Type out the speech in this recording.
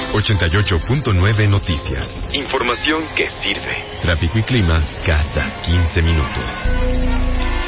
88.9 Noticias. Información que sirve. Tráfico y clima cada 15 minutos.